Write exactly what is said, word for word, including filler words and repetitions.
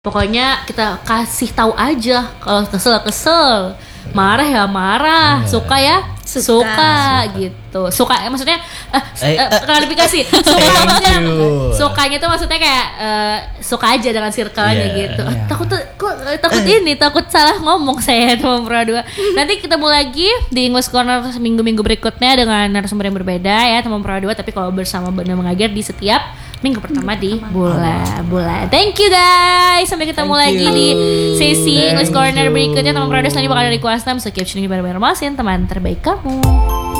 Pokoknya kita kasih tahu aja, kalau kesel kesel, marah ya marah, yeah. suka ya suka, suka gitu. Suka maksudnya uh, eh, uh, klarifikasi. Suka maksudnya sukanya tuh maksudnya kayak uh, suka aja dengan circle-nya yeah, gitu. Yeah. Takut tuh takut ini, takut salah ngomong saya teman Pro dua. Nanti ketemu lagi di English Corner minggu-minggu berikutnya dengan narasumber yang berbeda ya teman Pro dua, tapi kalau bersama Benar Mengajar di setiap minggu pertama di bulan bulan. Thank you guys. Sampai ketemu Thank lagi you. Di sesi English Corner berikutnya. Teman Pro dua selanjutnya bakal dari Kuastam. So keep tuning di Benar Mesin, teman terbaik kamu.